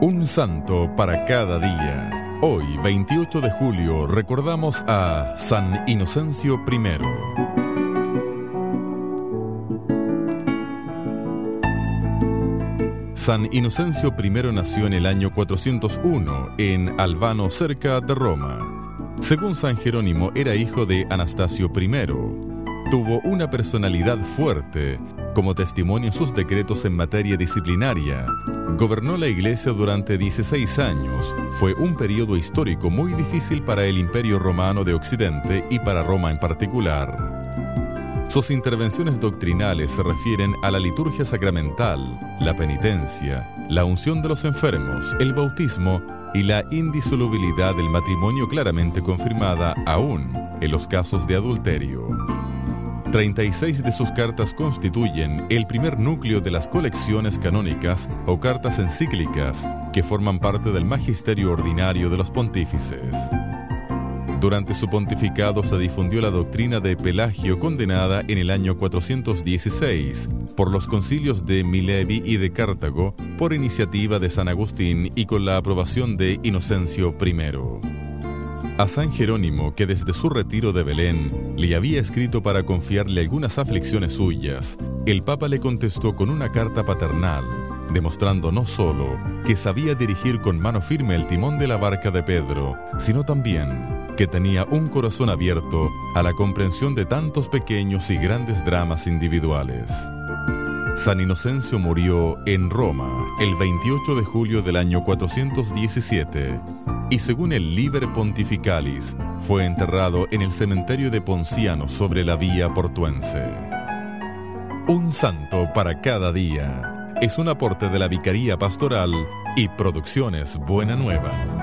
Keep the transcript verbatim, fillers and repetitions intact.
Un santo para cada día. Hoy, veintiocho de julio, recordamos a San Inocencio primero. San Inocencio primero nació en el año cuatrocientos uno, en Albano, cerca de Roma. Según San Jerónimo, era hijo de Anastasio primero. Tuvo una personalidad fuerte, como testimonio sus decretos en materia disciplinaria. Gobernó la Iglesia durante dieciséis años. Fue un periodo histórico muy difícil para el Imperio Romano de Occidente y para Roma en particular. Sus intervenciones doctrinales se refieren a la liturgia sacramental, la penitencia, la unción de los enfermos, el bautismo y la indisolubilidad del matrimonio, claramente confirmada aún en los casos de adulterio. treinta y seis de sus cartas constituyen el primer núcleo de las colecciones canónicas o cartas encíclicas que forman parte del magisterio ordinario de los pontífices. Durante su pontificado se difundió la doctrina de Pelagio, condenada en el año cuatrocientos dieciséis por los concilios de Milevi y de Cartago por iniciativa de San Agustín y con la aprobación de Inocencio primero. A San Jerónimo, que desde su retiro de Belén le había escrito para confiarle algunas aflicciones suyas, el Papa le contestó con una carta paternal, demostrando no solo que sabía dirigir con mano firme el timón de la barca de Pedro, sino también que tenía un corazón abierto a la comprensión de tantos pequeños y grandes dramas individuales. San Inocencio murió en Roma el veintiocho de julio del año cuatrocientos diecisiete y, según el Liber Pontificalis, fue enterrado en el cementerio de Ponciano sobre la vía Portuense. Un santo para cada día es un aporte de la Vicaría Pastoral y Producciones Buena Nueva.